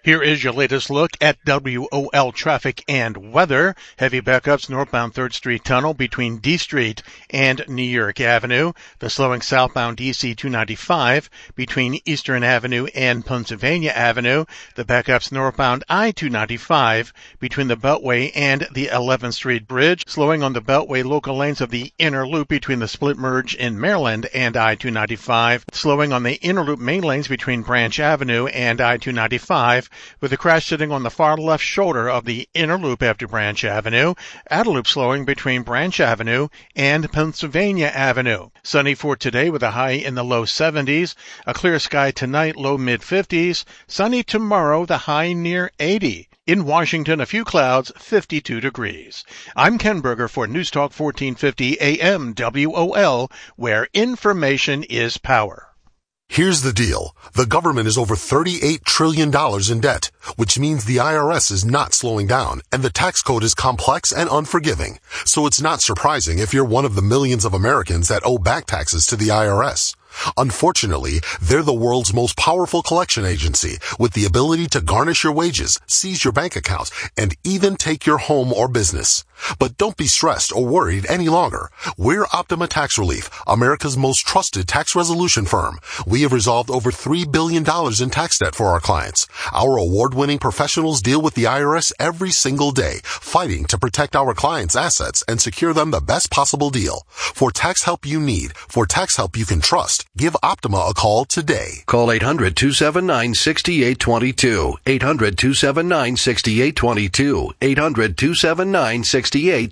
Here is your latest look at WOL traffic and weather. Heavy backups northbound 3rd Street Tunnel between D Street and New York Avenue. The slowing southbound DC 295 between Eastern Avenue and Pennsylvania Avenue. The backups northbound I-295 between the Beltway and the 11th Street Bridge. Slowing on the Beltway local lanes of the inner loop between the split merge in Maryland and I-295. Slowing on the inner loop main lanes between Branch Avenue and I-295. With the crash sitting on the far left shoulder of the inner loop after Branch Avenue. Outer loop slowing between Branch Avenue and Pennsylvania Avenue. Sunny for today with a high in the low 70s. A clear sky tonight, low mid-50s. Sunny tomorrow, the high near 80. In Washington, a few clouds, 52 degrees. I'm Ken Berger for News Talk 1450 AM WOL, where information is power. Here's the deal. The government is over $38 trillion in debt, which means the IRS is not slowing down, and the tax code is complex and unforgiving. So it's not surprising if you're one of the millions of Americans that owe back taxes to the IRS. Unfortunately, they're the world's most powerful collection agency with the ability to garnish your wages, seize your bank account, and even take your home or business. But don't be stressed or worried any longer. We're Optima Tax Relief, America's most trusted tax resolution firm. We have resolved over $3 billion in tax debt for our clients. Our award-winning professionals deal with the IRS every single day, fighting to protect our clients' assets and secure them the best possible deal. For tax help you need, for tax help you can trust, give Optima a call today. Call 800-279-6822. 800-279-6822. 800-279-6822.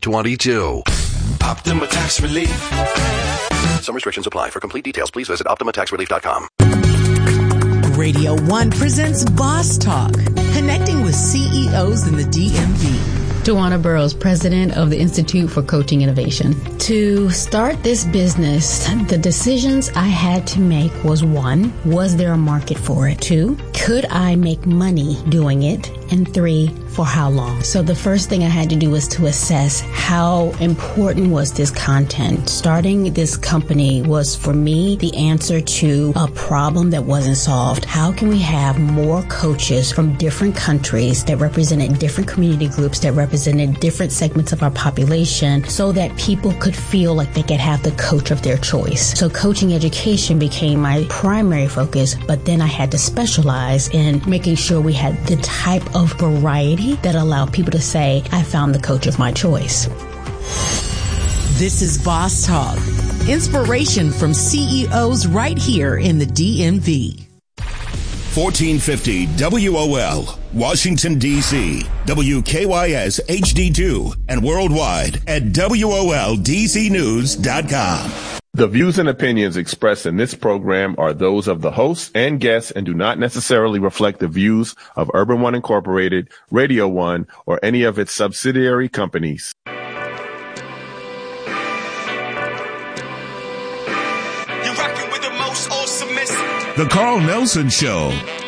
Optima Tax Relief. Some restrictions apply. For complete details, please visit OptimaTaxRelief.com. Radio 1 presents Boss Talk, connecting with CEOs in the DMV. Tawana Burrows, president of the Institute for Coaching Innovation. To start this business, the decisions I had to make was 1, was there a market for it? 2, could I make money doing it? And 3, for how long? So the first thing I had to do was to assess how important was this content. Starting this company was, for me, the answer to a problem that wasn't solved. How can we have more coaches from different countries that represented different community groups, that represented different segments of our population, so that people could feel like they could have the coach of their choice? So coaching education became my primary focus, but then I had to specialize in making sure we had the type of variety that allowed people to say, I found the coach of my choice. This is Boss Talk, inspiration from CEOs right here in the DMV. 1450 WOL, Washington, D.C., WKYS HD2, and worldwide at WOLDCnews.com. The views and opinions expressed in this program are those of the hosts and guests and do not necessarily reflect the views of Urban One Incorporated, Radio One, or any of its subsidiary companies. You're rocking with the most awesome. The Carl Nelson Show